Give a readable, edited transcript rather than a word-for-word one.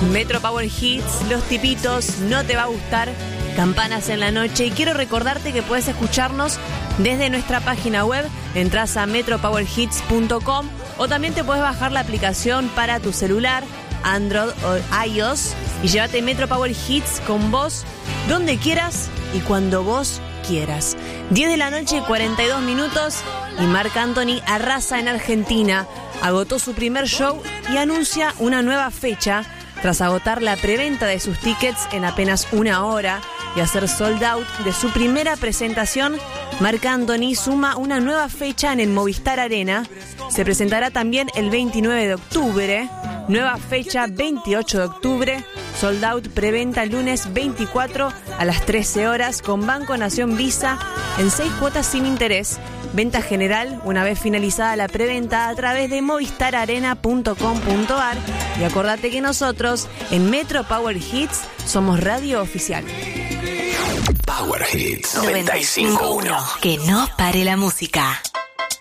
Metro Power Hits, Los Tipitos, No Te Va a Gustar, Campanas en la Noche. Y quiero recordarte que puedes escucharnos desde nuestra página web. Entras a metropowerhits.com o también te puedes bajar la aplicación para tu celular, Android o iOS, y llévate Metro Power Hits con vos donde quieras y cuando vos quieras. 10 de la noche, 42 minutos, y Marc Anthony arrasa en Argentina. Agotó su primer show y anuncia una nueva fecha tras agotar la preventa de sus tickets en apenas una hora y hacer sold out de su primera presentación. Marc Anthony suma una nueva fecha en el Movistar Arena. Se presentará también el 29 de octubre. Nueva fecha 28 de octubre. Sold out preventa lunes 24 a las 13 horas con Banco Nación Visa en 6 cuotas sin interés. Venta general una vez finalizada la preventa a través de movistararena.com.ar. Y acordate que nosotros en Metro Power Hits somos radio oficial. Power Hits 95.1. Que no pare la música.